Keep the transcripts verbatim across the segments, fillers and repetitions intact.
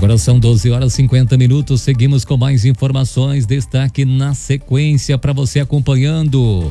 Agora são doze horas e cinquenta minutos, seguimos com mais informações, destaque na sequência para você acompanhando.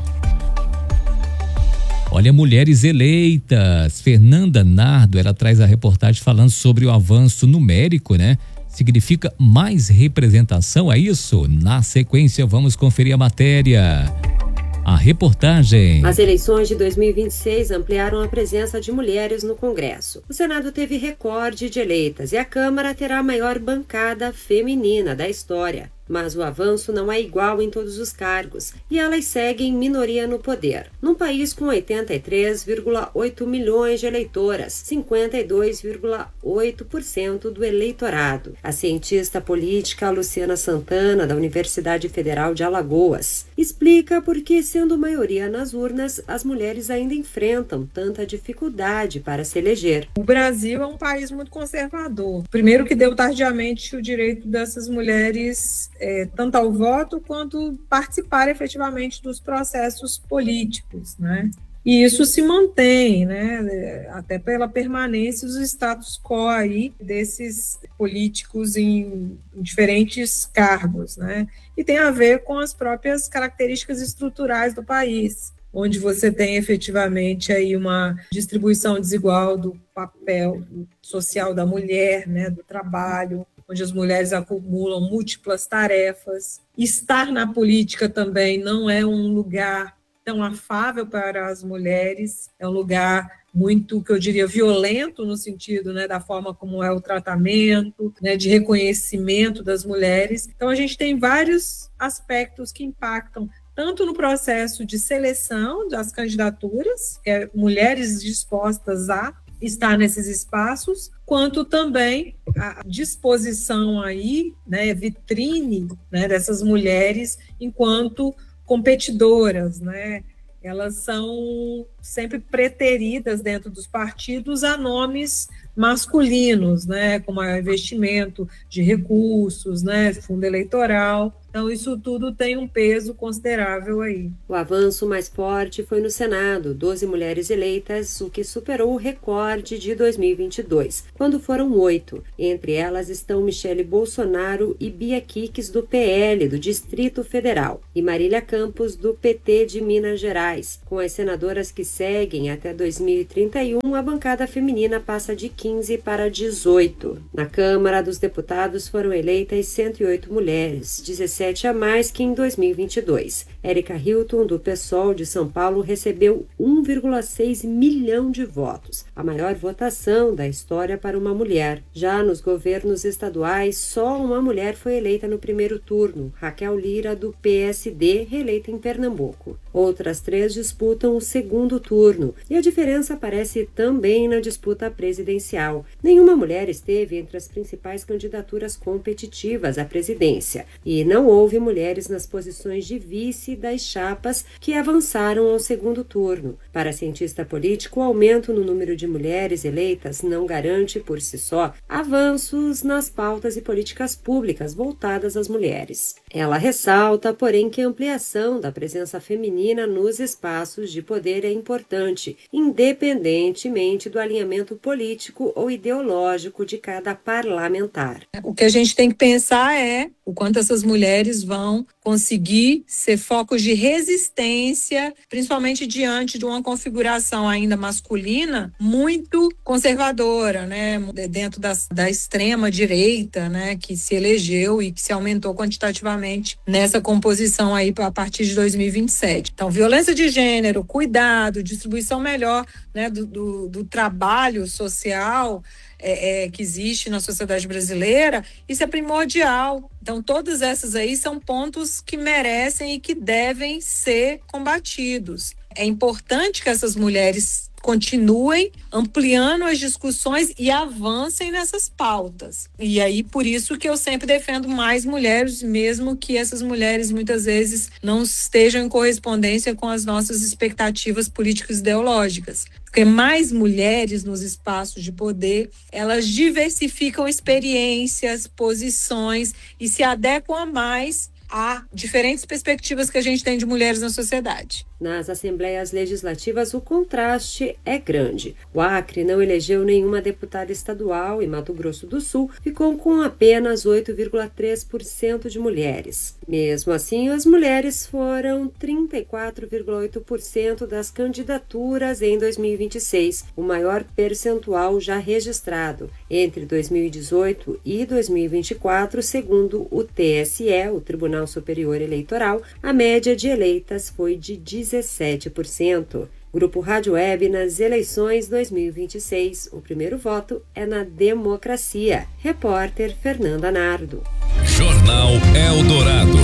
Olha, mulheres eleitas. Fernanda Nardo, ela traz a reportagem falando sobre o avanço numérico, né? Significa mais representação, é isso? Na sequência, vamos conferir a matéria. A reportagem. As eleições de dois mil e vinte e seis ampliaram a presença de mulheres no Congresso. O Senado teve recorde de eleitas e a Câmara terá a maior bancada feminina da história. Mas o avanço não é igual em todos os cargos e elas seguem minoria no poder. Num país com oitenta e três vírgula oito milhões de eleitoras, cinquenta e dois vírgula oito por cento do eleitorado. A cientista política Luciana Santana, da Universidade Federal de Alagoas, explica por que, sendo maioria nas urnas, as mulheres ainda enfrentam tanta dificuldade para se eleger. O Brasil é um país muito conservador. Primeiro que deu tardiamente o direito dessas mulheres É, tanto ao voto quanto participar efetivamente dos processos políticos, né? E isso se mantém, né? Até pela permanência dos status quo aí desses políticos em, em diferentes cargos, né? E tem a ver com as próprias características estruturais do país, onde você tem efetivamente aí uma distribuição desigual do papel social da mulher, né? Do trabalho, onde as mulheres acumulam múltiplas tarefas. Estar na política também não é um lugar tão afável para as mulheres, é um lugar muito, que eu diria, violento no sentido, né, da forma como é o tratamento, né, de reconhecimento das mulheres. Então, a gente tem vários aspectos que impactam tanto no processo de seleção das candidaturas, que é mulheres dispostas a estar nesses espaços, quanto também a disposição aí, né, vitrine, né, dessas mulheres enquanto competidoras, né? Elas são sempre preteridas dentro dos partidos a nomes masculinos, né, como investimento de recursos, né, fundo eleitoral. Então, isso tudo tem um peso considerável aí. O avanço mais forte foi no Senado, doze mulheres eleitas, o que superou o recorde de dois mil e vinte e dois, quando foram oito. Entre elas estão Michele Bolsonaro e Bia Kicis, do P L, do Distrito Federal, e Marília Campos, do P T de Minas Gerais. Com as senadoras que seguem até dois mil e trinta e um, a bancada feminina passa de quinze para dezoito. Na Câmara dos Deputados foram eleitas cento e oito mulheres, dezessete a mais que em dois mil e vinte e dois. Érica Hilton, do PSOL de São Paulo, recebeu um vírgula seis milhão de votos, a maior votação da história para uma mulher. Já nos governos estaduais, só uma mulher foi eleita no primeiro turno, Raquel Lira, do P S D, reeleita em Pernambuco. Outras três disputam o segundo turno, e a diferença aparece também na disputa presidencial. Nenhuma mulher esteve entre as principais candidaturas competitivas à presidência, e não houve mulheres nas posições de vice das chapas que avançaram ao segundo turno. Para a cientista política, o aumento no número de mulheres eleitas não garante, por si só, avanços nas pautas e políticas públicas voltadas às mulheres. Ela ressalta, porém, que a ampliação da presença feminina nos espaços de poder é importante, independentemente do alinhamento político ou ideológico de cada parlamentar. O que a gente tem que pensar é o quanto essas mulheres vão conseguir ser focos de resistência, principalmente diante de uma configuração ainda masculina muito conservadora, né, dentro das, da extrema direita, né, que se elegeu e que se aumentou quantitativamente nessa composição aí a partir de dois mil e vinte e sete. Então, violência de gênero, cuidado, distribuição melhor, né, do, do, do trabalho social É, é, que existe na sociedade brasileira, isso é primordial. Então, todas essas aí são pontos que merecem e que devem ser combatidos. É importante que essas mulheres continuem ampliando as discussões e avancem nessas pautas. E aí, por isso que eu sempre defendo mais mulheres, mesmo que essas mulheres muitas vezes não estejam em correspondência com as nossas expectativas políticas ideológicas. Porque mais mulheres nos espaços de poder, elas diversificam experiências, posições e se adequam a mais a diferentes perspectivas que a gente tem de mulheres na sociedade. Nas assembleias legislativas, o contraste é grande. O Acre não elegeu nenhuma deputada estadual e Mato Grosso do Sul ficou com apenas oito vírgula três por cento de mulheres. Mesmo assim, as mulheres foram trinta e quatro vírgula oito por cento das candidaturas em dois mil e vinte e seis, o maior percentual já registrado. Entre dois mil e dezoito e dois mil e vinte e quatro, segundo o T S E, o Tribunal Superior Eleitoral, a média de eleitas foi de dezessete por cento. Grupo Rádio Web nas eleições dois mil e vinte e seis. O primeiro voto é na democracia. Repórter Fernanda Nardo. Jornal Eldorado.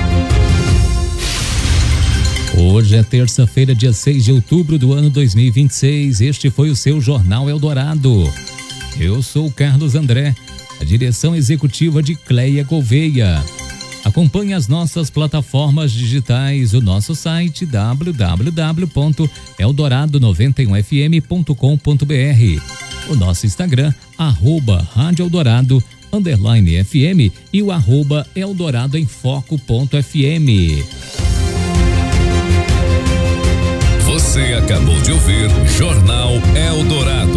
Hoje é terça-feira, dia seis de outubro do ano dois mil e vinte e seis. Este foi o seu Jornal Eldorado. Eu sou o Carlos André, a direção executiva de Cleia Gouveia. Acompanhe as nossas plataformas digitais, o nosso site w w w ponto eldorado noventa e um f m ponto com ponto b r, o nosso Instagram, arroba Rádio Eldorado, underline F M e o arroba Eldorado em Foco ponto F M. Você acabou de ouvir Jornal Eldorado.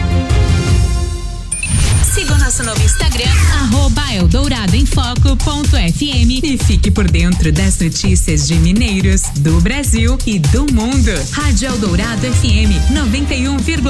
Siga o nosso novo Instagram, arroba Eldorado em Foco ponto F M e fique por dentro das notícias de Mineiros, do Brasil e do mundo. Rádio Eldorado F M noventa e um vírgula